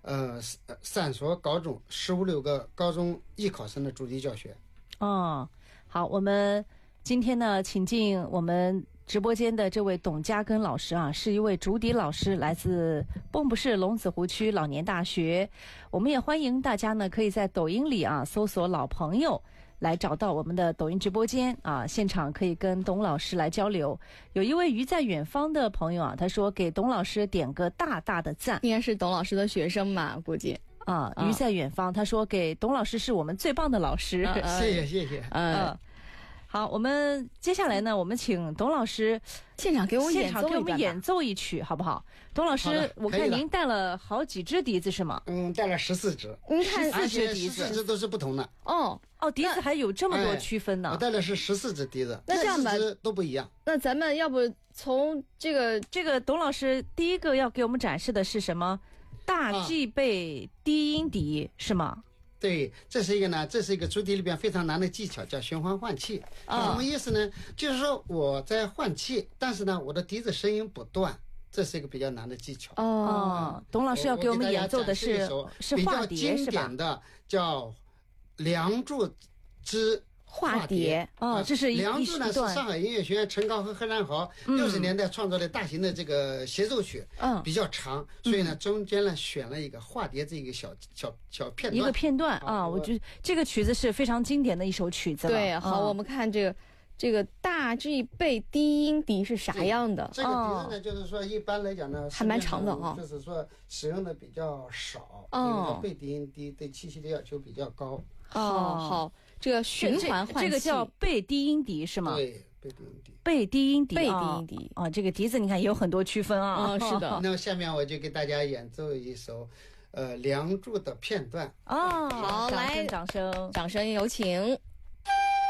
3所高中15、16个高中艺考生的主题教学。 哦，好，我们今天呢，请进我们直播间的这位董家根老师啊，是一位竹笛老师，来自蚌埠市龙子湖区老年大学。我们也欢迎大家呢，可以在抖音里啊搜索老朋友，来找到我们的抖音直播间啊，现场可以跟董老师来交流。有一位鱼在远方的朋友啊，他说给董老师点个大大的赞， 应该是董老师的学生嘛，估计啊。鱼在远方，他说给董老师是我们最棒的老师， 谢谢。 好，我们接下来呢，我们请董老师现场给我们演奏一曲，好不好？董老师，我看您带了好几支笛子是吗？ 带了14支。 您看 14支笛子， 14支都是不同的。 哦，笛子还有这么多区分呢。 我带的是14支笛子， 那这样吧 ，14支都不一样。 那咱们要不从这个董老师第一个要给我们展示的是什么？大 G 贝低音笛是吗？ 对，这是一个竹笛里边非常难的技巧，叫循环换气。什么意思呢？就是说我在换气，但是呢，我的笛子声音不断，这是一个比较难的技巧。 董老师要给我们演奏的是化笛，比较经典的叫《梁祝之化蝶》。这是梁祝呢，是上海音乐学院陈高和何占豪60年代创作的大型的这个协奏曲，比较长，所以呢，中间呢选了一个化蝶这一个小片段， 一个片段啊。我觉得这个曲子是非常经典的一首曲子了。 对，好，我们看这个大 G 贝低音笛是啥样的？ 这个笛子呢，就是说一般来讲呢， 还蛮长的啊， 就是说使用的比较少。这个贝低音笛对气息的要求比较高。 好，这个循环换气， 这个叫贝低音笛是吗？ 对，贝低音笛。 贝低音笛， 贝低音笛这个笛子你看也有很多区分啊。 是的。 那么下面我就给大家演奏一首梁祝的片段。 好，来， 掌声有请。